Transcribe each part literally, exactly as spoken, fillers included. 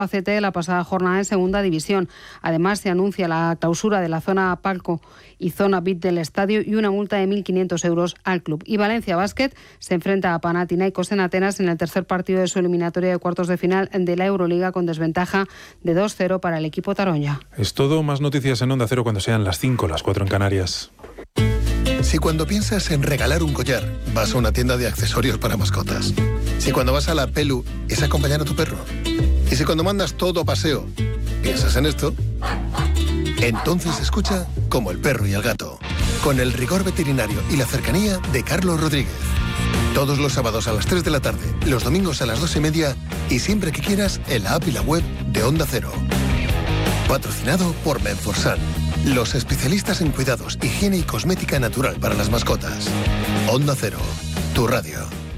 Albacete la pasada jornada en segunda división. Además, se anuncia la clausura de la zona palco y zona V I P del estadio y una multa de mil quinientos euros al club. Y Valencia Basket se enfrenta a Panathinaikos en Atenas en el tercer partido de su eliminatoria de cuartos de final de la Euroliga con desventaja de dos cero para el equipo taroña. Es todo, más noticias en Onda Cero cuando sean las cinco, las cuatro en Canarias. Si cuando piensas en regalar un collar, vas a una tienda de accesorios para mascotas. Si cuando vas a la Pelu es acompañar a tu perro. Y si cuando mandas todo paseo, piensas en esto, entonces escucha Como el perro y el gato, con el rigor veterinario y la cercanía de Carlos Rodríguez. Todos los sábados a las tres de la tarde, los domingos a las dos y media y siempre que quieras en la app y la web de Onda Cero. Patrocinado por Menforsan, los especialistas en cuidados, higiene y cosmética natural para las mascotas. Onda Cero, tu radio.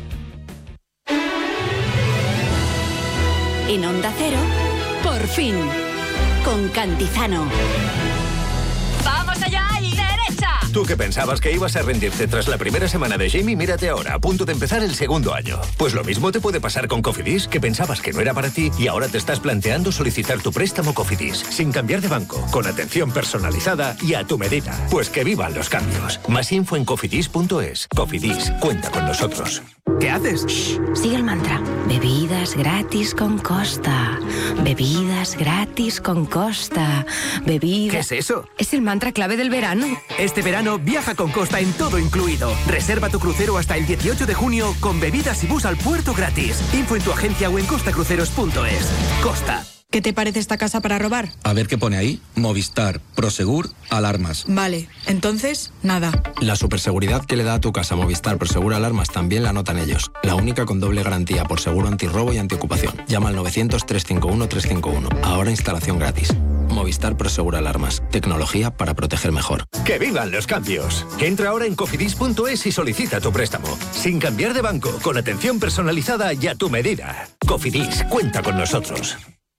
En Onda Cero, por fin, con Cantizano. ¡Vamos allá y derecha! Tú que pensabas que ibas a rendirte tras la primera semana de Jamie, mírate ahora, a punto de empezar el segundo año. Pues lo mismo te puede pasar con Cofidis, que pensabas que no era para ti y ahora te estás planteando solicitar tu préstamo Cofidis, sin cambiar de banco, con atención personalizada y a tu medida. Pues que vivan los cambios. Más info en cofidis punto es. Cofidis, cuenta con nosotros. ¿Qué haces? Shh, sigue el mantra. Bebidas gratis con Costa. Bebidas gratis con Costa. Bebidas... ¿Qué es eso? Es el mantra clave del verano. Este verano viaja con Costa en todo incluido. Reserva tu crucero hasta el dieciocho de junio con bebidas y bus al puerto gratis. Info en tu agencia o en costa cruceros punto es. Costa. ¿Qué te parece esta casa para robar? A ver qué pone ahí. Movistar, Prosegur, alarmas. Vale, entonces, nada. La superseguridad que le da a tu casa Movistar Prosegur Alarmas también la anotan ellos. La única con doble garantía por seguro antirrobo y antiocupación. Llama al novecientos, trescientos cincuenta y uno, trescientos cincuenta y uno. Ahora instalación gratis. Movistar Prosegur Alarmas. Tecnología para proteger mejor. ¡Que vivan los cambios! Entra ahora en cofidis punto es y solicita tu préstamo. Sin cambiar de banco, con atención personalizada y a tu medida. Cofidis, cuenta con nosotros.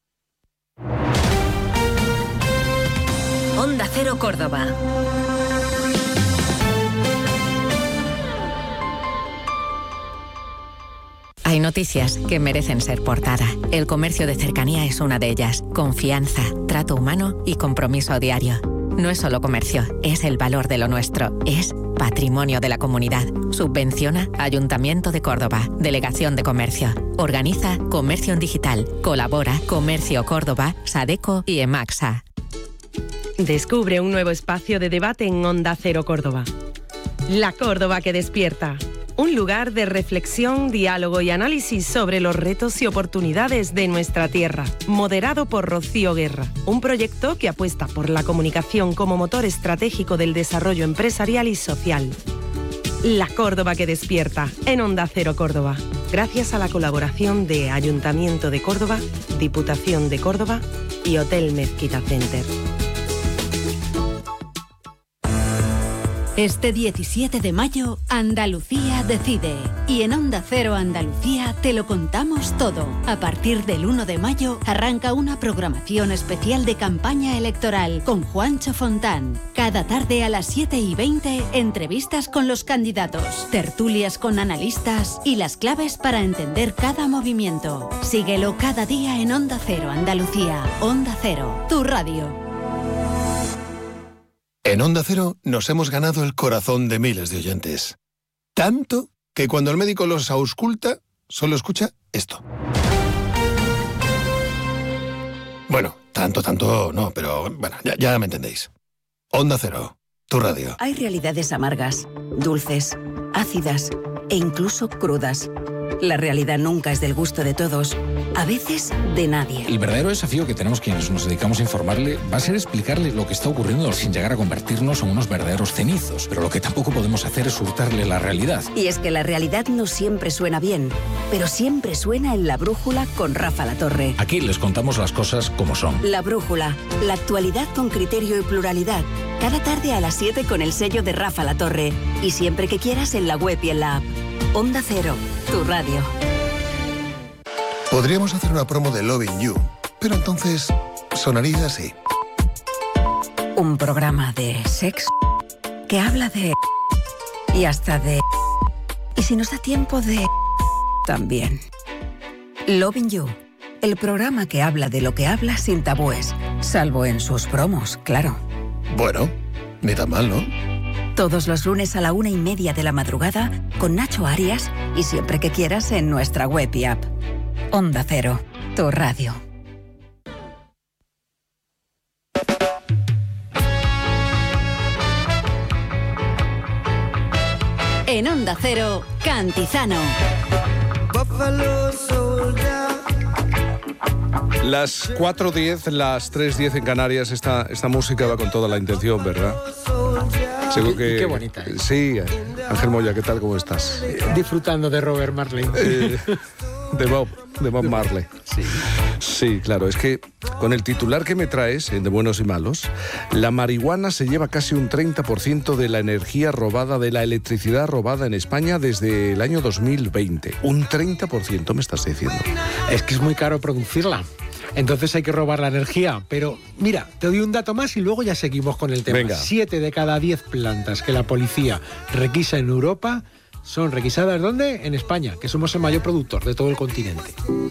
Onda Cero Córdoba. Hay noticias que merecen ser portada. El comercio de cercanía es una de ellas. Confianza, trato humano y compromiso diario. No es solo comercio, es el valor de lo nuestro. Es patrimonio de la comunidad. Subvenciona Ayuntamiento de Córdoba, Delegación de Comercio. Organiza Comercio en Digital. Colabora Comercio Córdoba, Sadeco y Emaxa. Descubre un nuevo espacio de debate en Onda Cero Córdoba. La Córdoba que despierta. Un lugar de reflexión, diálogo y análisis sobre los retos y oportunidades de nuestra tierra. Moderado por Rocío Guerra. Un proyecto que apuesta por la comunicación como motor estratégico del desarrollo empresarial y social. La Córdoba que despierta, en Onda Cero Córdoba. Gracias a la colaboración de Ayuntamiento de Córdoba, Diputación de Córdoba y Hotel Mezquita Center. Este diecisiete de mayo, Andalucía decide. Y en Onda Cero Andalucía te lo contamos todo. A partir del uno de mayo arranca una programación especial de campaña electoral con Juancho Fontán. Cada tarde a las siete y veinte, entrevistas con los candidatos, tertulias con analistas y las claves para entender cada movimiento. Síguelo cada día en Onda Cero Andalucía. Onda Cero, tu radio. En Onda Cero nos hemos ganado el corazón de miles de oyentes. Tanto que cuando el médico los ausculta, solo escucha esto. Bueno, tanto, tanto no, pero bueno, ya, ya me entendéis. Onda Cero, tu radio. Hay realidades amargas, dulces, ácidas e incluso crudas. La realidad nunca es del gusto de todos, a veces de nadie. El verdadero desafío que tenemos quienes nos dedicamos a informarle va a ser explicarle lo que está ocurriendo sin llegar a convertirnos en unos verdaderos cenizos. Pero lo que tampoco podemos hacer es hurtarle la realidad. Y es que la realidad no siempre suena bien, pero siempre suena en La Brújula con Rafa Latorre. Aquí les contamos las cosas como son. La Brújula, la actualidad con criterio y pluralidad. Cada tarde a las siete con el sello de Rafa Latorre. Y siempre que quieras en la web y en la app. Onda Cero, tu radio. Podríamos hacer una promo de Loving You, pero entonces sonaría así. Un programa de sexo que habla de... y hasta de... y si nos da tiempo de... también. Loving You, el programa que habla de lo que habla sin tabúes, salvo en sus promos, claro. Bueno, ni tan mal, ¿no? Todos los lunes a la una y media de la madrugada con Nacho Arias y siempre que quieras en nuestra web y app. Onda Cero, tu radio. En Onda Cero, Cantizano. Las cuatro diez, las tres diez en Canarias, esta, esta música va con toda la intención, ¿verdad? Seguro que, qué bonita. ¿Eh? Sí, Ángel Moya, ¿qué tal? ¿Cómo estás? Disfrutando de Robert Marley. Eh, de Bob, de Bob Marley. Sí. Sí, claro, es que con el titular que me traes, de Buenos y Malos, la marihuana se lleva casi un treinta por ciento de la energía robada, de la electricidad robada en España desde el año dos mil veinte. Un treinta por ciento me estás diciendo. Es que es muy caro producirla. Entonces hay que robar la energía. Pero mira, te doy un dato más y luego ya seguimos con el tema. Venga. Siete de cada diez plantas que la policía requisa en Europa son requisadas, ¿dónde? En España, que somos el mayor productor de todo el continente.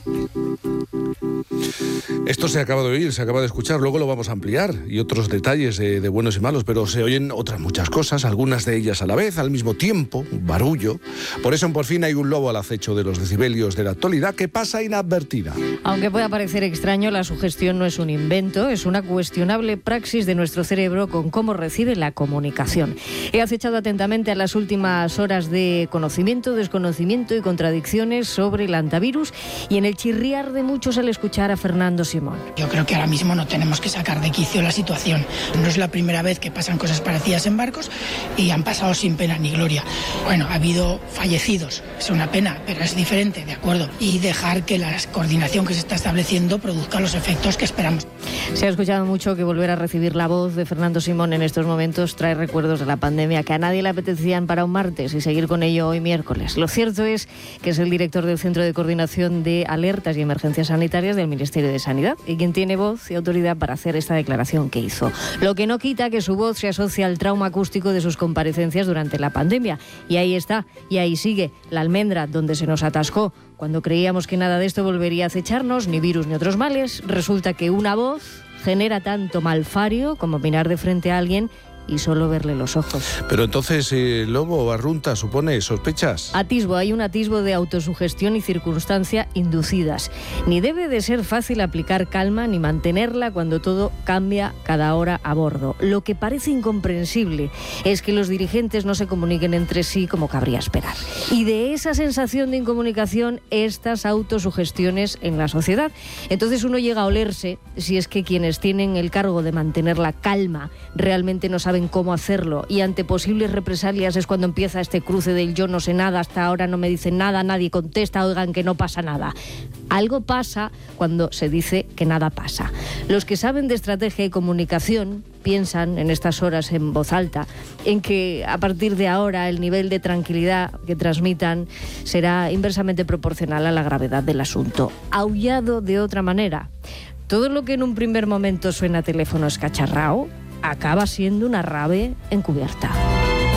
Esto se acaba de oír, se acaba de escuchar, luego lo vamos a ampliar y otros detalles de, de Buenos y Malos, pero se oyen otras muchas cosas, algunas de ellas a la vez, al mismo tiempo, un barullo. Por eso en Por fin hay un lobo al acecho de los decibelios de la actualidad que pasa inadvertida. Aunque pueda parecer extraño, la sugestión no es un invento, es una cuestionable praxis de nuestro cerebro con cómo recibe la comunicación. He acechado atentamente a las últimas horas de conocimiento, desconocimiento y contradicciones sobre el antivirus y en el chirriar de muchos al escuchar a Fernando Simón. Yo creo que ahora mismo no tenemos que sacar de quicio la situación. No es la primera vez que pasan cosas parecidas en barcos y han pasado sin pena ni gloria. Bueno, ha habido fallecidos, es una pena, pero es diferente, ¿de acuerdo? Y dejar que la coordinación que se está estableciendo produzca los efectos que esperamos. Se ha escuchado mucho que volver a recibir la voz de Fernando Simón en estos momentos trae recuerdos de la pandemia que a nadie le apetecían para un martes y seguir con ello hoy miércoles. Lo cierto es que es el director del Centro de Coordinación de Alertas y Emergencias Sanitarias del Ministerio de Sanidad y quien tiene voz y autoridad para hacer esta declaración que hizo. Lo que no quita que su voz se asocia al trauma acústico de sus comparecencias durante la pandemia. Y ahí está, y ahí sigue, la almendra donde se nos atascó. Cuando creíamos que nada de esto volvería a acecharnos, ni virus ni otros males, resulta que una voz genera tanto malfario como mirar de frente a alguien y solo verle los ojos. Pero entonces, eh, Lobo, Arrunta, supone, ¿sospechas? Atisbo, hay un atisbo de autosugestión y circunstancia inducidas. Ni debe de ser fácil aplicar calma ni mantenerla cuando todo cambia cada hora a bordo. Lo que parece incomprensible es que los dirigentes no se comuniquen entre sí como cabría esperar. Y de esa sensación de incomunicación, estas autosugestiones en la sociedad. Entonces uno llega a olerse si es que quienes tienen el cargo de mantener la calma realmente no saben cómo hacerlo, y ante posibles represalias es cuando empieza este cruce del yo no sé nada, hasta ahora no me dicen nada, nadie contesta, oigan que no pasa nada. Algo pasa cuando se dice que nada pasa. Los que saben de estrategia y comunicación piensan en estas horas en voz alta en que a partir de ahora el nivel de tranquilidad que transmitan será inversamente proporcional a la gravedad del asunto. Aullado de otra manera, todo lo que en un primer momento suena a teléfono escacharrao acaba siendo una rave encubierta.